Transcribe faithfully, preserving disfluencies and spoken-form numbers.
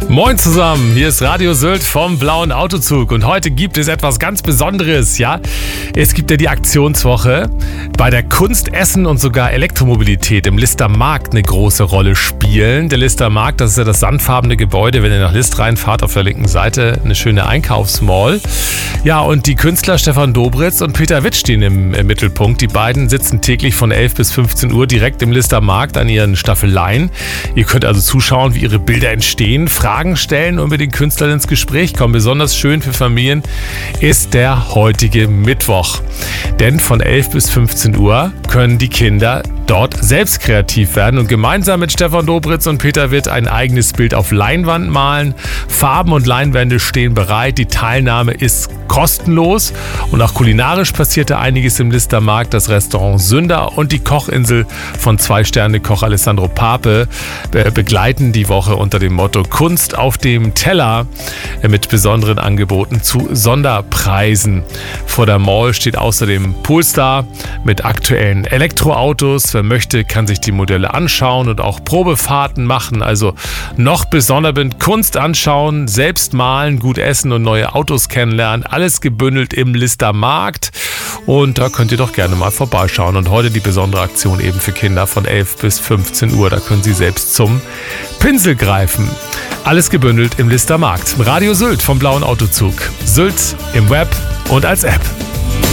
Moin zusammen, hier ist Radio Sylt vom Blauen Autozug und heute gibt es etwas ganz Besonderes, ja. Es gibt ja die Aktionswoche, bei der Kunst, Essen und sogar Elektromobilität im Lister Markt eine große Rolle spielen. Der Lister Markt, das ist ja das sandfarbene Gebäude, wenn ihr nach List reinfahrt, auf der linken Seite eine schöne Einkaufsmall. Ja, und die Künstler Stefan Dobritz und Peter Witt stehen im, im Mittelpunkt. Die beiden sitzen täglich von elf bis fünfzehn Uhr direkt im Lister Markt an ihren Staffeleien. Ihr könnt also zuschauen, wie ihre Bilder entstehen, Fragen stellen und mit den Künstlern ins Gespräch kommen. Besonders schön für Familien ist der heutige Mittwoch. Denn von elf bis fünfzehn Uhr können die Kinder dort selbst kreativ werden und gemeinsam mit Stefan Dobritz und Peter Witt ein eigenes Bild auf Leinwand malen. Farben und Leinwände stehen bereit. Die Teilnahme ist kostenlos und auch kulinarisch passierte einiges im Lister Markt. Das Restaurant Sünder und die Kochinsel von Zwei-Sterne-Koch Alessandro Pape begleiten die Woche unter dem Motto Kunst auf dem Teller mit besonderen Angeboten zu Sonderpreisen. Vor der Mall steht außerdem Polestar mit aktuellen Elektroautos. Wer möchte, kann sich die Modelle anschauen und auch Probefahrten machen. Also noch besonders Kunst anschauen, selbst malen, gut essen und neue Autos kennenlernen. Alles gebündelt im Lister Markt. Und da könnt ihr doch gerne mal vorbeischauen. Und heute die besondere Aktion eben für Kinder von elf bis fünfzehn Uhr. Da können sie selbst zum Pinsel greifen. Alles gebündelt im Lister Markt. Radio Sylt vom Blauen Autozug. Sylt im Web und als App.